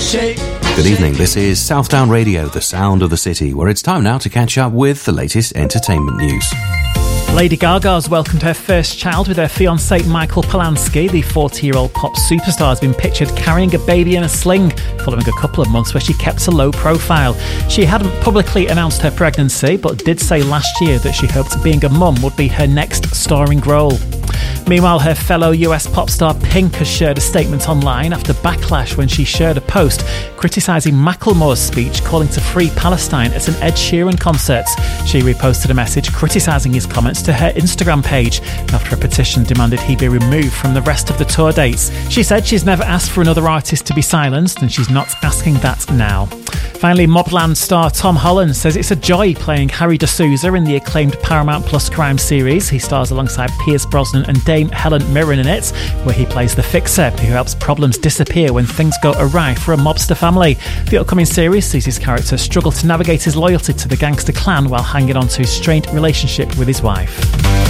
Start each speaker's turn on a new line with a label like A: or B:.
A: shake.
B: Good evening, this is Southdown Radio, the sound of the city, where it's time now to catch up with the latest entertainment news.
C: Lady Gaga's welcomed her first child with her fiancé Michael Polanski. The 40-year-old pop superstar has been pictured carrying a baby in a sling following a couple of months where she kept a low profile. She hadn't publicly announced her pregnancy, but did say last year that she hoped being a mum would be her next starring role. Meanwhile, her fellow US pop star Pink has shared a statement online after backlash when she shared a post criticising Macklemore's speech calling to free Palestine at an Ed Sheeran concert. She reposted a message criticising his comments to her Instagram page after a petition demanded he be removed from the rest of the tour dates. She said she's never asked for another artist to be silenced and she's not asking that now. Finally, Mobland star Tom Holland says it's a joy playing Harry D'Souza in the acclaimed Paramount Plus crime series. He stars alongside Pierce Brosnan and Dame Helen Mirren in it, where he plays the fixer who helps problems disappear when things go awry for a mobster family. The upcoming series sees his character struggle to navigate his loyalty to the gangster clan while hanging on to a strained relationship with his wife.